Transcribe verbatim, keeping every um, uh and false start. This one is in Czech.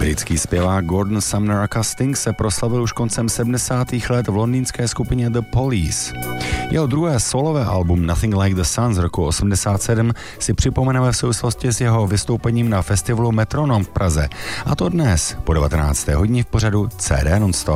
Britský zpěvák Gordon Sumner aka Sting se proslavil už koncem sedmdesátých let v londýnské skupině The Police. Jeho druhé solové album Nothing Like the Sun z roku osmdesát sedm si připomeneme v souvislosti s jeho vystoupením na festivalu Metronom v Praze. A to dnes po devatenácté hodině v pořadu C D Nonstop.